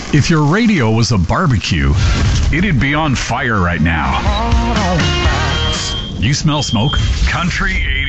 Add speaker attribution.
Speaker 1: If your radio was a barbecue, it'd be on fire right now. You smell smoke? Country